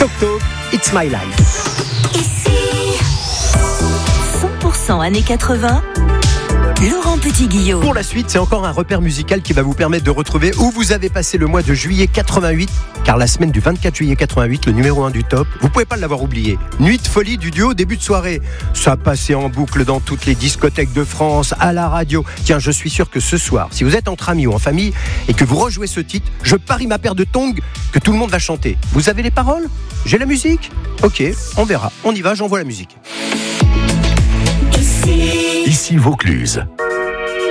Toc Toc, It's My Life. Ici 100% années 80, Laurent Petit-Guillaume. Pour la suite, c'est encore un repère musical qui va vous permettre de retrouver où vous avez passé le mois de juillet 88, car la semaine du 24 juillet 88, le numéro 1 du top, vous pouvez pas l'avoir oublié. Nuit de folie du duo, début de soirée. Ça passait en boucle dans toutes les discothèques de France, à la radio. Tiens, je suis sûr que ce soir, si vous êtes entre amis ou en famille et que vous rejouez ce titre, je parie ma paire de tongs que tout le monde va chanter. Vous avez les paroles ? J'ai la musique ? Ok, on verra. On y va, j'envoie la musique. Ici Ici Vaucluse.